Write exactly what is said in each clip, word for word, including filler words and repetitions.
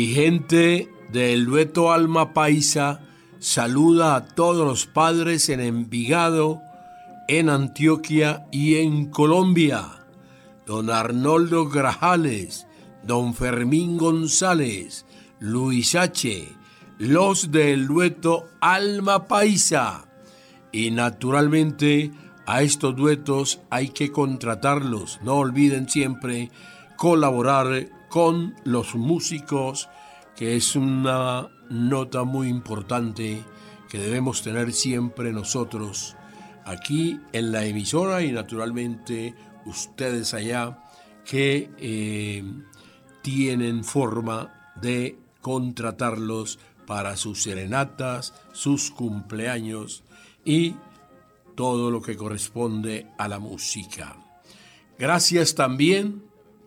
Mi gente del dueto Alma Paisa saluda a todos los padres en Envigado, en Antioquia y en Colombia. Don Arnoldo Grajales, don Fermín González, Luis H., los del dueto Alma Paisa. Y naturalmente a estos duetos hay que contratarlos. No olviden siempre colaborar con los músicos, que es una nota muy importante que debemos tener siempre nosotros aquí en la emisora y naturalmente ustedes allá que eh, tienen forma de contratarlos para sus serenatas, sus cumpleaños y todo lo que corresponde a la música. Gracias también.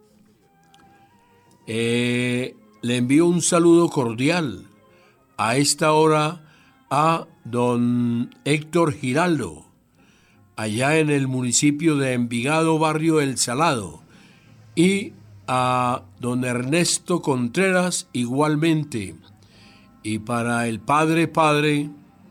Eh, le envío un saludo cordial a esta hora a don Héctor Giraldo, allá en el municipio de Envigado, barrio El Salado, y a don Ernesto Contreras igualmente. Y para el Padre Padre,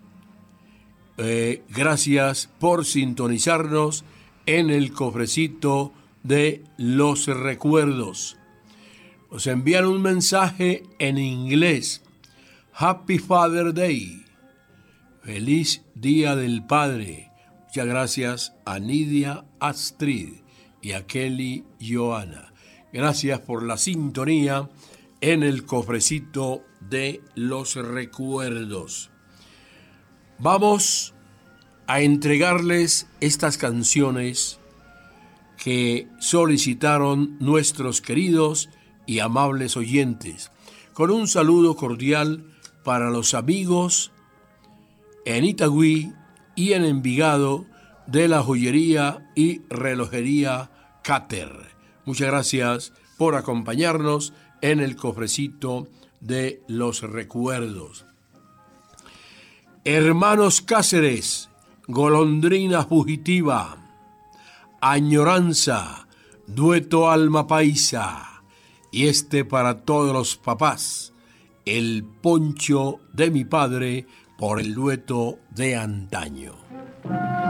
eh, gracias por sintonizarnos en el cofrecito de los recuerdos. Nos envían un mensaje en inglés. Happy Father Day. Feliz Día del Padre. Muchas gracias a Nidia Astrid y a Kelly Joana. Gracias por la sintonía en el cofrecito de los recuerdos. Vamos a entregarles estas canciones que solicitaron nuestros queridos y amables oyentes, con un saludo cordial para los amigos en Itagüí y en Envigado de la joyería y relojería Cater. Muchas gracias por acompañarnos en el cofrecito de los recuerdos. Hermanos Cáceres, Golondrina Fugitiva, Añoranza, dueto Alma Paisa. Y este para todos los papás, el poncho de mi padre por el dueto de antaño.